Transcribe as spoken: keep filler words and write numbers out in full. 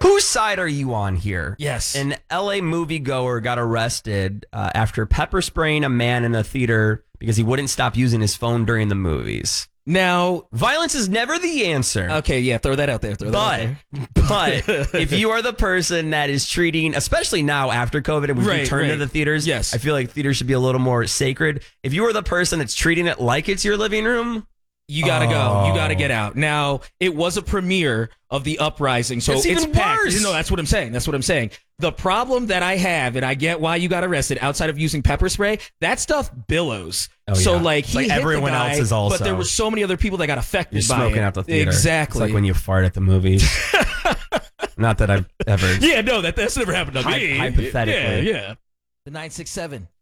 Whose side are you on here? Yes. An L A moviegoer got arrested uh, after pepper spraying a man in a theater because he wouldn't stop using his phone during the movies. Now, violence is never the answer. Okay, yeah, throw that out there. Throw that but, out there. but if you are the person that is treating, especially now after COVID and we've right, returned right. to the theaters, yes. I feel like theaters should be a little more sacred. If you are the person that's treating it like it's your living room, you gotta oh. go. You gotta get out. Now, it was a premiere of The Uprising, so it's, it's even packed. Worse. No, that's what I'm saying. That's what I'm saying. The problem that I have, and I get why you got arrested outside of using pepper spray, that stuff billows. Oh, so yeah. like, it's he like hit everyone the guy, else is also. But there were so many other people that got affected You're by smoking it. out the theater. Exactly. It's like when you fart at the movies. Not that I've ever. Yeah, no, that that's never happened to Hy- me. hypothetically. Yeah, yeah. The nine six seven.